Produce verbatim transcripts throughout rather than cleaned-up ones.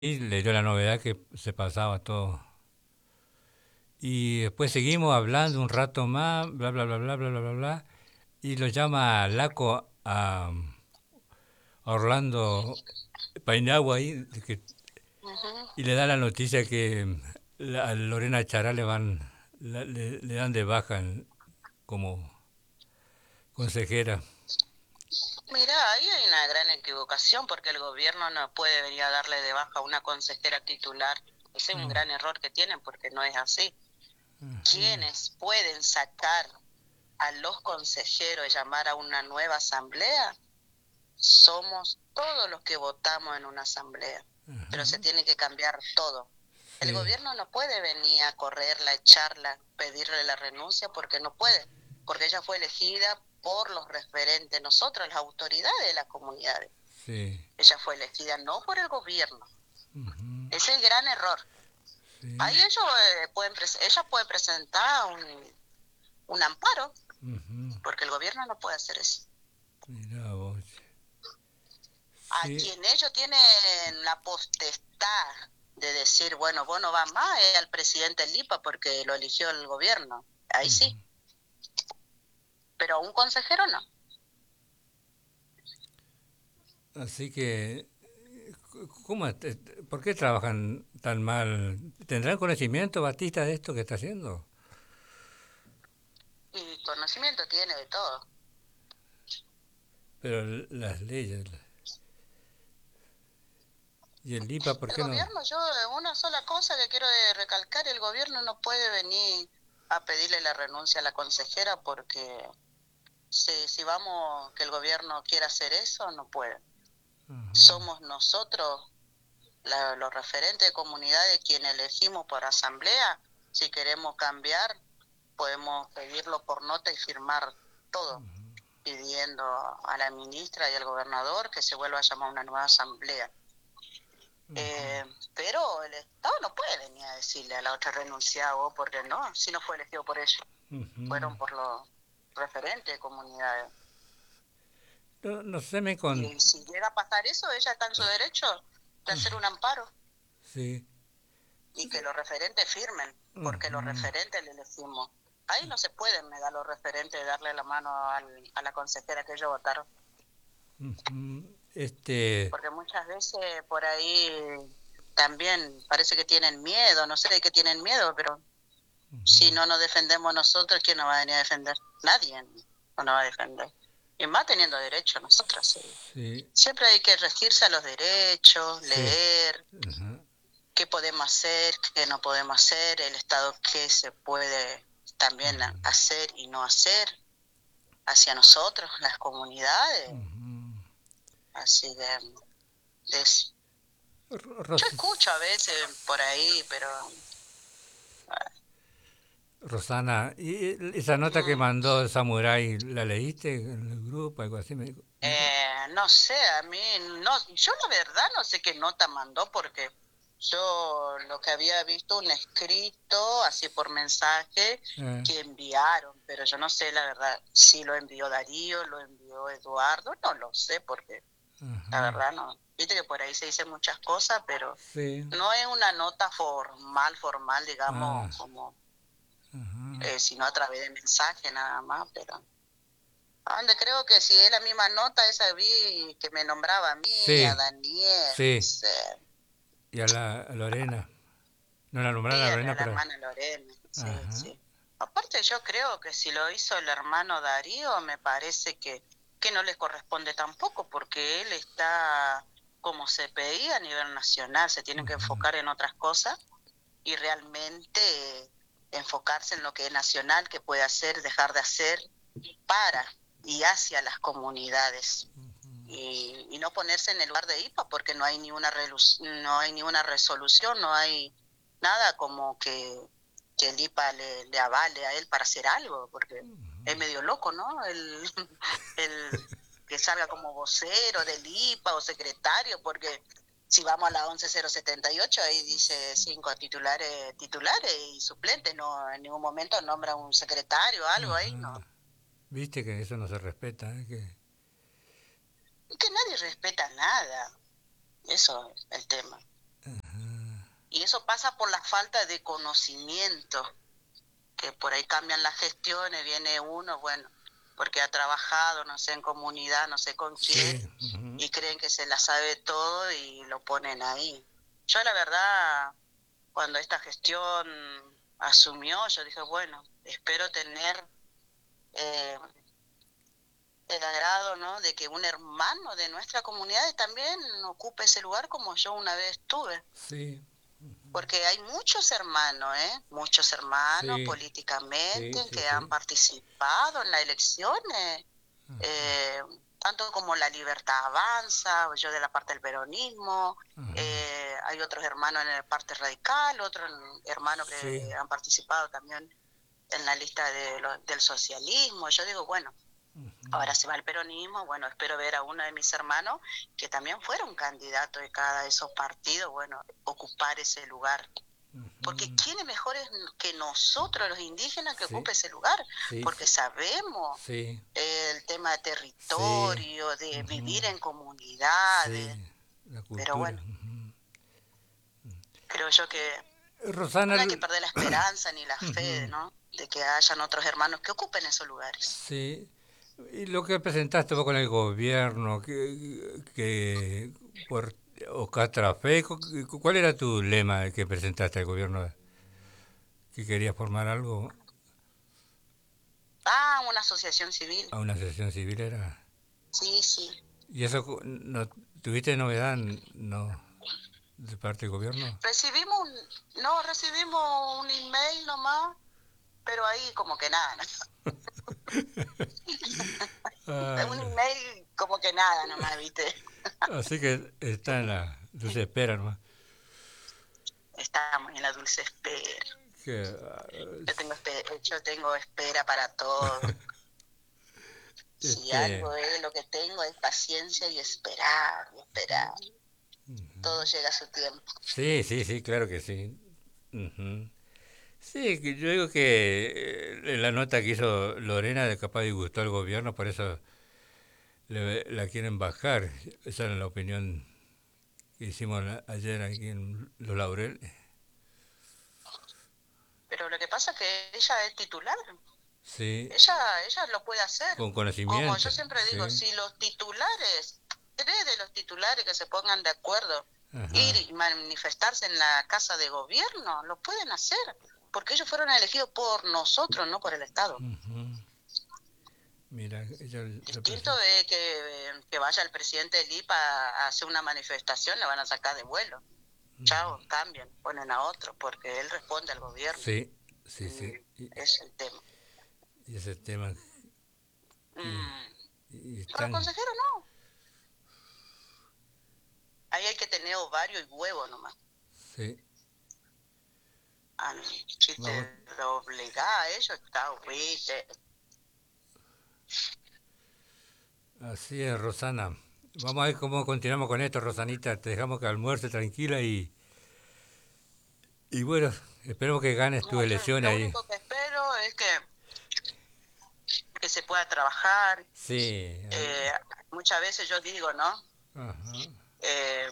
y le dio la novedad que se pasaba todo. Y después seguimos hablando un rato más, bla, bla, bla, bla, bla, bla, bla, bla. Y lo llama Laco a, a Orlando Painagua ahí, que- Ujú. y le da la noticia que la- a Lorena Chará le van, la- le, le dan de baja en- como consejera. Mira, ahí hay una gran equivocación porque el gobierno no puede venir a darle de baja a una consejera titular. Ese es un gran error que tienen porque no es así. ¿Quiénes pueden sacar a los consejeros y llamar a una nueva asamblea? Somos todos los que votamos en una asamblea, pero se tiene que cambiar todo. El Sí, gobierno no puede venir a correrla, echarla, pedirle la renuncia porque no puede, porque ella fue elegida por los referentes, nosotros, las autoridades de las comunidades. sí, Ella fue elegida no por el gobierno. ujú, Ese es el gran error. sí, Ahí ellos eh, pueden, ella puede presentar un, un amparo, ujú. porque el gobierno no puede hacer eso. Mirá vos. A Sí, quien ellos tienen la potestad de decir, bueno, vos no vas más, es al presidente Lipa porque lo eligió el gobierno. Ahí sí, pero a un consejero no. así que, ¿cómo, es? ¿Por qué trabajan tan mal? ¿Tendrán conocimiento, Batista, de esto que está haciendo? Y conocimiento tiene de todo. Pero las leyes, y el IPA, ¿por El qué no? gobierno, yo, una sola cosa que quiero recalcar, el gobierno no puede venir a pedirle la renuncia a la consejera porque si, si vamos, que el gobierno quiera hacer eso, no puede. Somos nosotros la, los referentes de comunidades quienes elegimos por asamblea. Si queremos cambiar, podemos pedirlo por nota y firmar todo, pidiendo a la ministra y al gobernador que se vuelva a llamar una nueva asamblea. Eh, pero el Estado no puede venir a decirle a la otra renunciar vos, porque no, si no fue elegido por ellos, Ujú. fueron por los referentes de comunidades. No, no sé, me con... Y si llega a pasar eso, ella está en su derecho de hacer un amparo Sí. y que los referentes firmen, porque los Ujú, referentes le elegimos. Ahí no se pueden negar los referentes de darle la mano al, a la consejera que ellos votaron, ujú. Este... porque muchas veces por ahí también parece que tienen miedo, no sé de qué tienen miedo, pero si no nos defendemos nosotros, ¿quién nos va a venir a defender? Nadie no nos va a defender. Y más teniendo derecho nosotros. Sí. Sí, Siempre hay que regirse a los derechos, sí. leer, Ujú, qué podemos hacer, qué no podemos hacer, el Estado qué se puede también hacer y no hacer hacia nosotros, las comunidades. ujú. Así de, de Ro- yo Ros- escucho a veces por ahí, pero Rosana, ¿y esa nota que mm, mandó Samurai, la leíste en el grupo, algo así? Me dijo, me dijo. eh, no sé, a mí, no, yo la verdad no sé qué nota mandó porque yo lo que había visto un escrito así por mensaje Eh, que enviaron, pero yo no sé la verdad si lo envió Darío, lo envió Eduardo, no lo sé porque la ajá, verdad no. Viste que por ahí se dicen muchas cosas, pero sí. no es una nota formal, formal, digamos, Ah, como ajá. eh, sino a través de mensaje nada más, pero donde creo que si es la misma nota, esa vi que me nombraba a mí, a Sí, Daniel, sí. sí, Y a la a Lorena. No la nombraron sí, a a la, Lorena, a la pero... hermana Lorena, sí, Ajá. sí. Aparte yo creo que si lo hizo el hermano Darío, me parece que, que no le corresponde tampoco, porque él está como C P I a nivel nacional, se tiene que enfocar en otras cosas y realmente eh, enfocarse en lo que es nacional, que puede hacer, dejar de hacer para y hacia las comunidades. Y, y no ponerse en el lugar de I P A porque no hay ni una no hay ni una resolución, no hay nada como que, que el I P A le, le avale a él para hacer algo, porque es medio loco, ¿no? El, el que salga como vocero del I P A o secretario, porque si vamos a la once cero setenta y ocho ahí dice cinco titulares titulares y suplentes, no en ningún momento nombra un secretario o algo ahí, no. Viste que eso no se respeta, ¿eh? Que... Y que nadie respeta nada, eso es el tema. Y eso pasa por la falta de conocimiento, que por ahí cambian las gestiones, viene uno, bueno, porque ha trabajado, no sé, en comunidad, no sé con quién, Sí. Uh-huh. y creen que se la sabe todo y lo ponen ahí. Yo la verdad, cuando esta gestión asumió, yo dije, bueno, espero tener eh, el agrado, ¿no?, de que un hermano de nuestra comunidad también ocupe ese lugar como yo una vez tuve. Sí. Porque hay muchos hermanos, ¿eh? Muchos hermanos Sí. Sí, políticamente sí, que han sí. participado en las elecciones, eh, tanto como La Libertad Avanza, o yo de la parte del peronismo, eh, hay otros hermanos en la parte radical, otros hermanos Sí. que han participado también en la lista de lo, del socialismo. Yo digo, bueno, ahora se va el peronismo, bueno, espero ver a uno de mis hermanos que también fuera un candidato de cada de esos partidos, bueno, ocupar ese lugar. Porque ¿quién es mejor que nosotros, los indígenas, que Sí. ocupe ese lugar? Sí. Porque sabemos Sí. el tema de Sí. territorio, de Uh-huh. vivir en comunidades. Sí. La cultura. Pero bueno, uh-huh. creo yo que Rosana, no hay que perder la esperanza ni la fe, ¿no?, de que hayan otros hermanos que ocupen esos lugares. Sí. Y lo que presentaste vos con el gobierno, que, que por Ocatrafe, ¿cuál era tu lema que presentaste al gobierno? ¿Que querías formar algo? Ah, una asociación civil. ¿A una asociación civil era? Sí, sí. ¿Y eso no tuviste novedad no de parte del gobierno? Recibimos un, no, recibimos un email nomás, pero ahí como que nada, ¿no? Ah, Un email como que nada nomás, ¿viste? así que está en la dulce espera nomás. Estamos en la dulce espera. Que, uh, Yo tengo, espe- yo tengo espera para todo. Si este, algo es lo que tengo es paciencia y esperar, y esperar. Uh-huh. Todo llega a su tiempo. Sí, sí, sí, claro que sí. Uh-huh. Sí, que yo digo que eh, la nota que hizo Lorena de capaz disgustó al gobierno, por eso le, la quieren bajar. Esa es la opinión que hicimos la, ayer aquí en Los Laureles. Pero lo que pasa es que ella es titular. Sí. Ella, ella lo puede hacer. Con conocimiento. Como yo siempre digo, sí. si los titulares, tres de los titulares que se pongan de acuerdo, Ajá. ir y manifestarse en la casa de gobierno, lo pueden hacer. Porque ellos fueron elegidos por nosotros, no por el Estado. Uh-huh. Mira, ella distinto es que, que vaya el presidente del I P A a hacer una manifestación, le van a sacar de vuelo. Uh-huh. Chao, cambian, ponen a otro, porque él responde al gobierno. Sí, sí, sí. Y es el tema. Y ese tema. Mm. Y, y Pero tan... consejero no. Ahí hay que tener ovario y huevo nomás. Sí. Ah, si Vamos. te lo obligás a ellos, está ¿viste? Así es, Rosana. Vamos a ver cómo continuamos con esto, Rosanita. Te dejamos que almuerce tranquila y... Y bueno, esperemos que ganes tu no, elección lo ahí. Lo único que espero es que, que se pueda trabajar. Sí. Eh, muchas veces yo digo, ¿no? Ajá. Eh,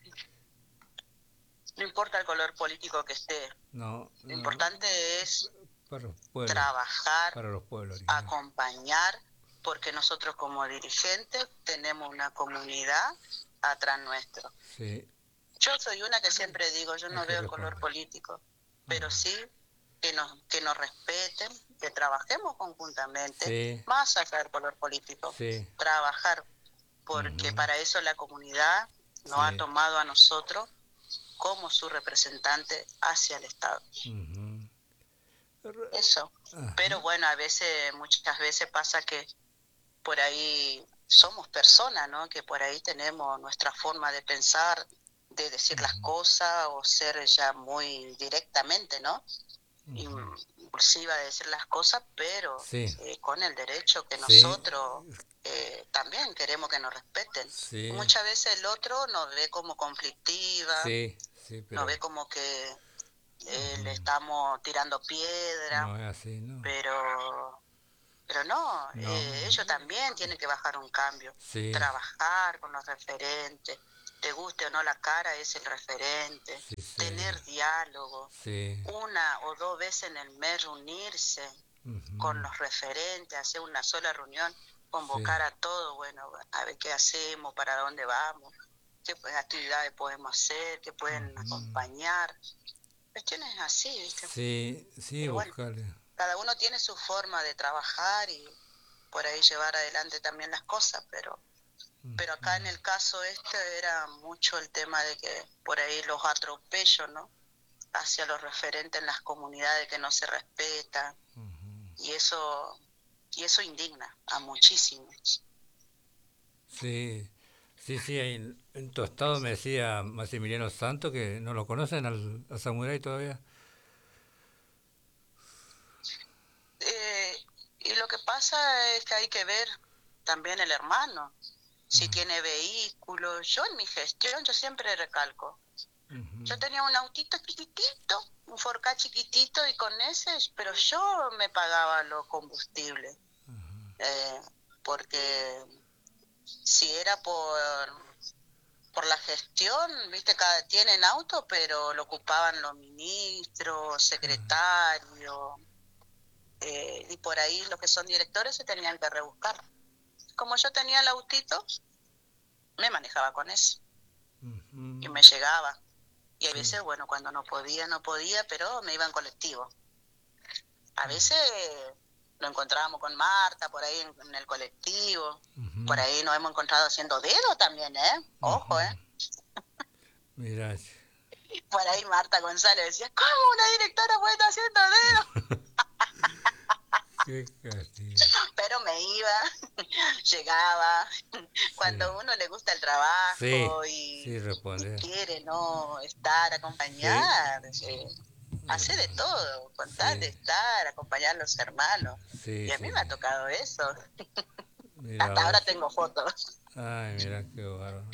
no importa el color político que esté. No. Lo no. importante es para los pueblos, trabajar, para los pueblos, acompañar, porque nosotros como dirigentes tenemos una comunidad atrás nuestro. Sí. Yo soy una que siempre digo, yo no veo el color político, pero sí que nos, que nos respeten, que trabajemos conjuntamente, sí. más allá del color político, sí. trabajar, porque uh-huh. para eso la comunidad nos sí. ha tomado a nosotros como su representante hacia el Estado. Uh-huh. Eso. Uh-huh. Pero bueno, a veces, muchas veces pasa que por ahí somos personas, ¿no? Que por ahí tenemos nuestra forma de pensar, de decir uh-huh. las cosas o ser ya muy directamente, ¿no? Uh-huh. Impulsiva de decir las cosas, pero sí. eh, con el derecho que sí. nosotros eh, también queremos que nos respeten. Sí. Muchas veces el otro nos ve como conflictiva, sí, sí, pero... nos ve como que eh, uh-huh. le estamos tirando piedra, no es así, ¿no? pero... Pero no, no. Eh, ellos también tienen que bajar un cambio, sí. trabajar con los referentes, te guste o no la cara, es el referente, sí, sí. tener cualquier diálogo, sí. una o dos veces en el mes reunirse Ujú. con los referentes, hacer una sola reunión, convocar Sí. a todos, bueno, a ver qué hacemos, para dónde vamos, qué pues, actividades podemos hacer, qué pueden Ujú. acompañar, cuestiones así, ¿viste? Sí, sí, Pero bueno, buscarle. cada uno tiene su forma de trabajar y por ahí llevar adelante también las cosas, pero pero acá en el caso este era mucho el tema de que por ahí los atropellos, ¿no? Hacia los referentes en las comunidades que no se respetan y eso y eso indigna a muchísimos. Sí, sí, sí, ahí en, en tu estado me decía Maximiliano Santo que no lo conocen al, al samurái todavía. Eh, y lo que pasa es que hay que ver también el hermano, si tiene vehículo. Yo en mi gestión, yo siempre recalco, yo tenía un autito chiquitito, un Forca chiquitito y con ese, pero yo me pagaba los combustibles, eh, porque si era por por la gestión, viste, cada tienen auto, pero lo ocupaban los ministros, secretarios, eh, y por ahí los que son directores se tenían que rebuscar. Como yo tenía el autito, me manejaba con eso y me llegaba. Y a Sí. veces, bueno, cuando no podía, no podía, pero me iba en colectivo. A veces lo encontrábamos con Marta por ahí en, en el colectivo. Ujú. Por ahí nos hemos encontrado haciendo dedo también, ¿eh? Ojo, ¿eh? Mira, Y por ahí Marta González decía, ¿cómo una directora puede estar haciendo dedo? qué castigo. Pero me iba, llegaba. Sí, Cuando a uno le gusta el sí, trabajo y, sí, y responde. quiere no estar, Sí, acompañar, eh, hace de todo, con tal de sí, estar, acompañar a los hermanos. sí, Y a mí sí. me ha tocado eso. Mira Hasta ahora vos. tengo fotos. Ay, mira qué bárbaro.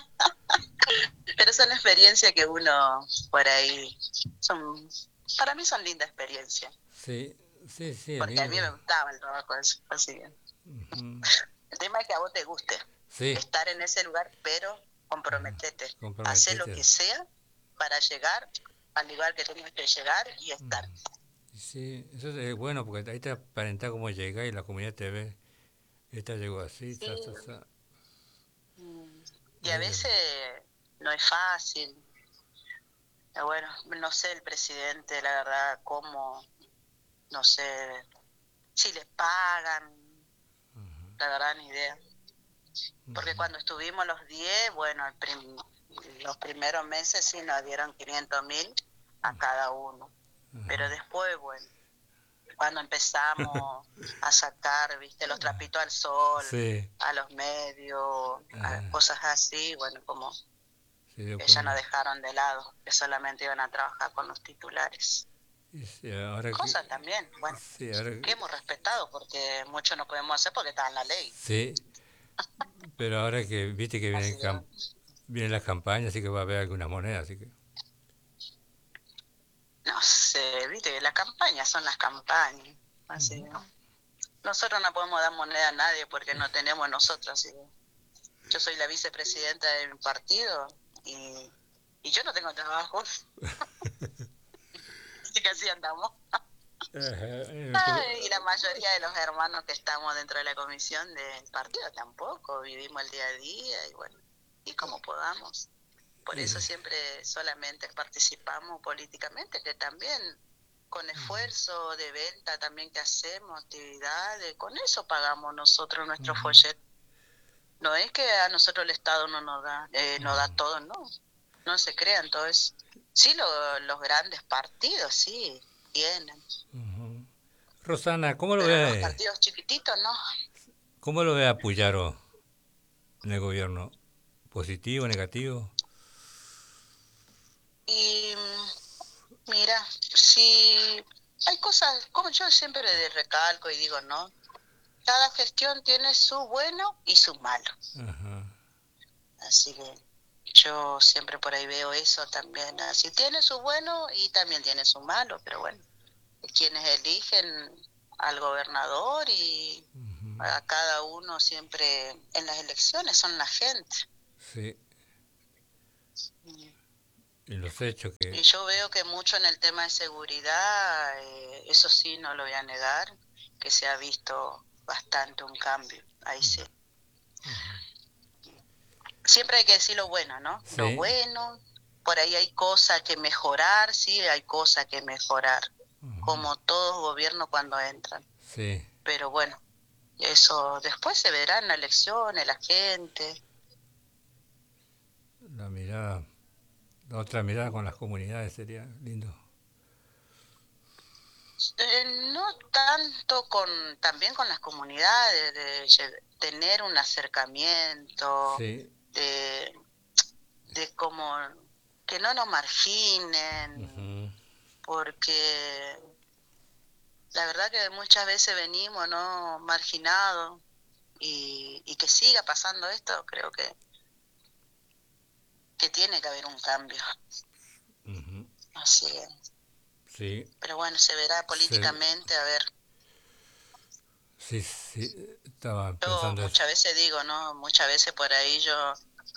Pero son experiencias que uno por ahí, son, para mí son lindas experiencias. Sí, sí, sí, Porque a mí lindo. me gustaba el trabajo así. así. Ujú. El tema es que a vos te guste Sí, estar en ese lugar, pero comprometete, hacer lo comprometete. que sea para llegar al lugar que tengas que llegar y estar. Sí, eso es bueno porque ahí te aparenta cómo llega y la comunidad te ve. Esta llegó así, Sí. sa, sa, sa. Mm. Y a Ahí le- veces no es fácil. Pero bueno, no sé el presidente, la verdad, cómo, no sé si les pagan, la verdad, ni idea. Porque cuando estuvimos los diez, bueno, el prim- los primeros meses sí nos dieron quinientos mil a cada uno. Pero después, bueno, cuando empezamos a sacar, viste, los trapitos al sol, Sí, a los medios, a ajá, cosas así, bueno, como se dio que ya nos cuenta. dejaron de lado, que solamente iban a trabajar con los titulares. Y sí, ahora que, Cosas también, bueno, sí, ahora que que- hemos respetado, porque mucho no podemos hacer porque está en la ley. sí, pero ahora que viste que vienen, Así cam- que, vienen las campañas, así que va a haber algunas monedas, así que no sé, viste que las campañas son las campañas. Así que, nosotros no podemos dar moneda a nadie porque no tenemos nosotros. Así que, yo soy la vicepresidenta de mi partido y, y yo no tengo trabajo, así que así andamos. ajá, eh, por- Ay, y la mayoría de los hermanos que estamos dentro de la comisión del partido tampoco, vivimos el día a día y bueno, y como podamos. Por eso eh, siempre solamente participamos políticamente, que también con esfuerzo de venta también que hacemos, actividades, con eso pagamos nosotros nuestro folleto. No es que a nosotros el Estado no nos da, eh, nos da todo, no, no se crean todo eso. Sí, lo, los grandes partidos, sí, tienen, ujú. Rosana, ¿cómo lo pero los ve, partidos chiquititos no. cómo lo ve a Puyaro en el gobierno? ¿Positivo, negativo? Y mira, si hay cosas, como yo siempre le recalco y digo, ¿no? Cada gestión tiene su bueno y su malo. Ajá. Así que yo siempre por ahí veo eso también. Así tiene su bueno y también tiene su malo, pero bueno, quienes eligen al gobernador y a cada uno siempre en las elecciones son la gente. Sí, en los hechos que... Y yo veo que mucho en el tema de seguridad, eh, eso sí, no lo voy a negar, que se ha visto bastante un cambio, ahí sí. Siempre hay que decir lo bueno, ¿no? Sí. Lo bueno, por ahí hay cosas que mejorar, sí, hay cosas que mejorar, uh-huh. Como todo gobierno cuando entran. Sí. Pero bueno, eso después se verá en las elecciones, la gente. La mirada, la otra mirada con las comunidades sería lindo. Eh, no tanto con, también con las comunidades, de, de tener un acercamiento, sí. de, de como que no nos marginen, uh-huh. Porque la verdad que muchas veces venimos no marginados y, y que siga pasando esto, creo que que tiene que haber un cambio. Uh-huh. Así es. Sí. Pero bueno, se verá políticamente, se... a ver. Sí, sí, estaba yo pensando muchas eso. veces digo, ¿no? Muchas veces por ahí yo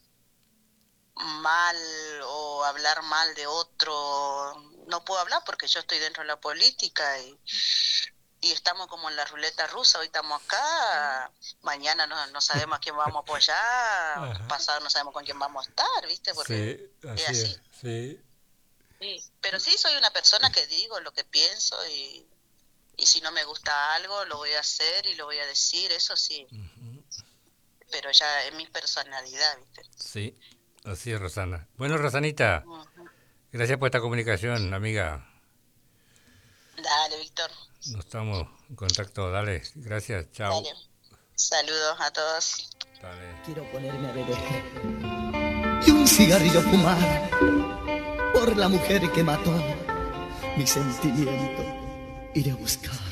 mal o hablar mal de otro, no puedo hablar porque yo estoy dentro de la política y, y estamos como en la ruleta rusa, hoy estamos acá, mañana no, no sabemos a quién vamos a apoyar, pasado no sabemos con quién vamos a estar, ¿viste? Porque sí, así es así. Es, sí. Sí, pero sí soy una persona que digo lo que pienso y, y si no me gusta algo lo voy a hacer y lo voy a decir, eso sí. Uh-huh. Pero ya es mi personalidad, ¿viste? Sí, así es, Rosana. Bueno, Rosanita, uh-huh. Gracias por esta comunicación, amiga. Dale, Víctor. Nos estamos en contacto, dale, gracias, chao. Dale. Saludos a todos. Dale. Quiero ponerme a beber y un cigarrillo fumar por la mujer que mató mi sentimiento, iré a buscar.